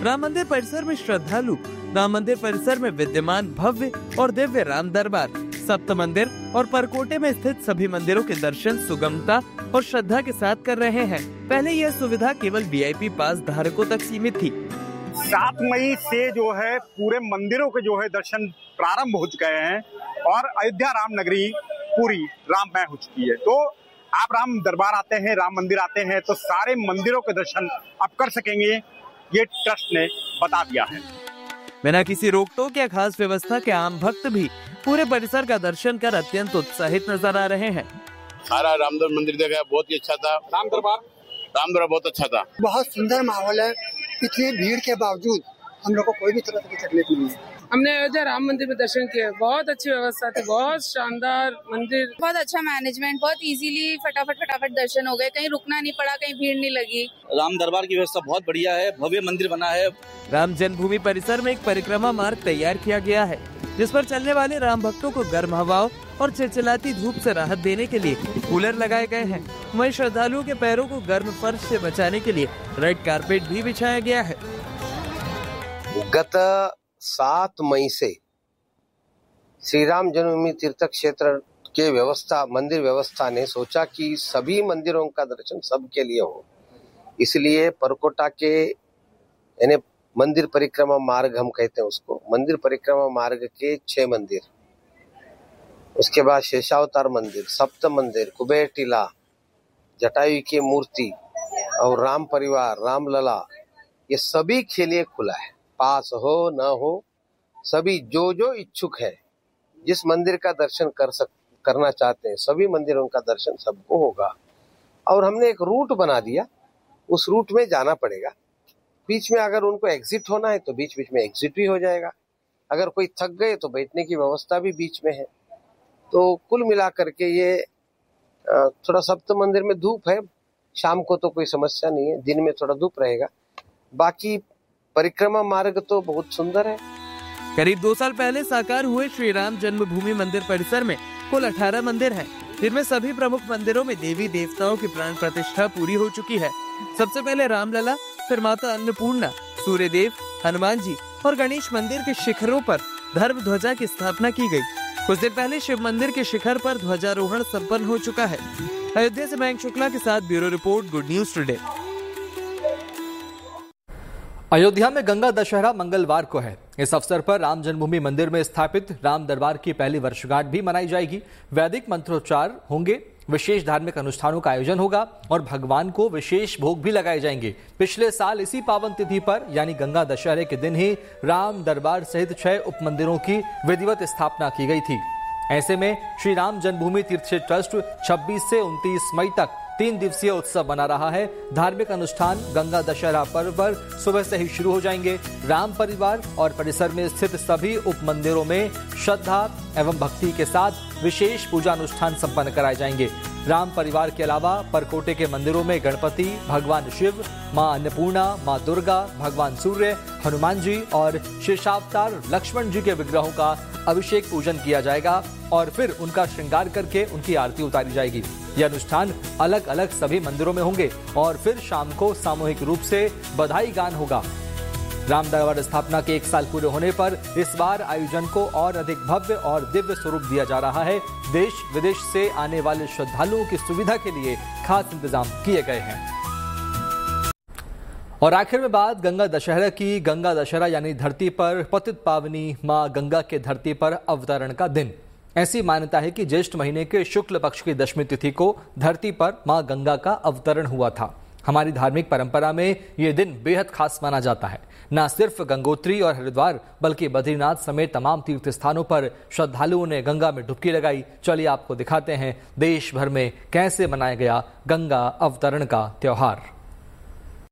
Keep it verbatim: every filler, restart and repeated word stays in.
राम मंदिर परिसर में श्रद्धालु राम मंदिर परिसर में विद्यमान भव्य और दिव्य राम दरबार, सप्त मंदिर और परकोटे में स्थित सभी मंदिरों के दर्शन सुगमता और श्रद्धा के साथ कर रहे हैं। पहले यह सुविधा केवल वीआईपी पास धारकों तक सीमित थी। सात मई से जो है पूरे मंदिरों के जो है दर्शन प्रारंभ हो चुके हैं और अयोध्या राम नगरी पूरी राममय हो चुकी है। तो आप राम दरबार आते हैं, राम मंदिर आते हैं तो सारे मंदिरों के दर्शन आप कर सकेंगे, ये ट्रस्ट ने बता दिया है। बिना किसी रोक टोक या खास व्यवस्था के आम भक्त भी पूरे परिसर का दर्शन कर अत्यंत उत्साहित नजर आ रहे हैं। सारा रामदर मंदिर देखा, बहुत ही अच्छा था। राम दरबार राम दरबार बहुत अच्छा था। बहुत सुंदर माहौल है। इतनी भीड़ के बावजूद हम लोग को कोई भी तरह की तकलीफ नहीं है। हमने अयोध्या राम मंदिर में दर्शन किए, बहुत अच्छी व्यवस्था थी, बहुत शानदार मंदिर, बहुत अच्छा मैनेजमेंट, बहुत इजीली फटाफट फटाफट दर्शन हो गए, कहीं रुकना नहीं पड़ा, कहीं भीड़ नहीं लगी। राम दरबार की व्यवस्था बहुत बढ़िया है, भव्य मंदिर बना है। राम जन्मभूमि परिसर में एक परिक्रमा मार्ग तैयार किया गया है जिस पर चलने वाले राम भक्तों को गर्म हवाओं और चिलचिलाती धूप से राहत देने के लिए कूलर लगाए गए हैं। वहीं श्रद्धालुओं के पैरों को गर्म फर्श से बचाने के लिए रेड कारपेट भी बिछाया गया है। गत सात मई से श्री राम जन्मभूमि तीर्थ क्षेत्र के व्यवस्था मंदिर व्यवस्था ने सोचा कि सभी मंदिरों का दर्शन सबके लिए हो, इसलिए परकोटा के यानी मंदिर परिक्रमा मार्ग हम कहते हैं उसको, मंदिर परिक्रमा मार्ग के छह मंदिर, उसके बाद शेषावतार मंदिर, सप्त मंदिर, कुबेर टीला, जटायु की मूर्ति और राम परिवार, रामलला, ये सभी के लिए खुला है। पास हो न हो सभी जो जो इच्छुक है जिस मंदिर का दर्शन कर सक करना चाहते हैं सभी मंदिरों का दर्शन सबको होगा। और हमने एक रूट बना दिया, उस रूट में जाना पड़ेगा। बीच में अगर उनको एग्जिट होना है तो बीच बीच में एग्जिट भी हो जाएगा। अगर कोई थक गए तो बैठने की व्यवस्था भी बीच में है। तो कुल मिलाकर के ये थोड़ा सप्त मंदिर में धूप है, शाम को तो कोई समस्या नहीं है, दिन में थोड़ा धूप रहेगा। बाकी परिक्रमा मार्ग तो बहुत सुंदर है। करीब दो साल पहले साकार हुए श्री राम जन्मभूमि मंदिर परिसर में कुल अठारह मंदिर हैं, जिनमें सभी प्रमुख मंदिरों में देवी देवताओं की प्राण प्रतिष्ठा पूरी हो चुकी है। सबसे पहले रामलला, फिर माता अन्नपूर्णा, सूर्यदेव, हनुमान जी और गणेश मंदिर के शिखरों पर धर्म ध्वजा की स्थापना की गई। कुछ दिन पहले शिव मंदिर के शिखर पर ध्वजारोहण संपन्न हो चुका है। अयोध्या से मयंक शुक्ला के साथ bureau report, good news today. Ayodhya में गंगा दशहरा मंगलवार को है। इस अवसर पर राम जन्मभूमि मंदिर में स्थापित राम दरबार की पहली वर्षगांठ भी मनाई जाएगी। वैदिक मंत्रोच्चार होंगे, विशेष धार्मिक अनुष्ठानों का आयोजन होगा और भगवान को विशेष भोग भी लगाए जाएंगे। पिछले साल इसी पावन तिथि पर यानी गंगा दशहरे के दिन ही राम दरबार सहित छह उपमंदिरों की विधिवत स्थापना की गई थी। ऐसे में श्री राम जन्मभूमि तीर्थ ट्रस्ट छब्बीस से उनतीस मई तक तीन दिवसीय उत्सव बना रहा है। धार्मिक अनुष्ठान गंगा दशहरा पर्व पर सुबह से ही शुरू हो जाएंगे। राम परिवार और परिसर में स्थित सभी उप मंदिरों में श्रद्धा एवं भक्ति के साथ विशेष पूजा अनुष्ठान संपन्न कराए जाएंगे। राम परिवार के अलावा परकोटे के मंदिरों में गणपति, भगवान शिव, मां अन्नपूर्णा, मां दुर्गा, भगवान सूर्य, हनुमान जी और शेषावतार लक्ष्मण जी के विग्रहों का अभिषेक पूजन किया जाएगा और फिर उनका श्रृंगार करके उनकी आरती उतारी जाएगी। यह अनुष्ठान अलग अलग सभी मंदिरों में होंगे और फिर शाम को सामूहिक रूप से बधाई गान होगा। राम दरबार स्थापना के एक साल पूरे होने पर इस बार आयोजन को और अधिक भव्य और दिव्य स्वरूप दिया जा रहा है। देश विदेश से आने वाले श्रद्धालुओं की सुविधा के लिए खास इंतजाम किए गए हैं। और आखिर में बात गंगा दशहरा की। गंगा दशहरा यानी धरती पर पतित पावनी मां गंगा के धरती पर अवतरण का दिन। ऐसी मान्यता है कि ज्येष्ठ महीने के शुक्ल पक्ष की दशमी तिथि को धरती पर मां गंगा का अवतरण हुआ था। हमारी धार्मिक परंपरा में ये दिन बेहद खास माना जाता है। न सिर्फ गंगोत्री और हरिद्वार बल्कि बद्रीनाथ समेत तमाम तीर्थ स्थानों पर श्रद्धालुओं ने गंगा में डुबकी लगाई। चलिए आपको दिखाते हैं देश भर में कैसे मनाया गया गंगा अवतरण का त्योहार।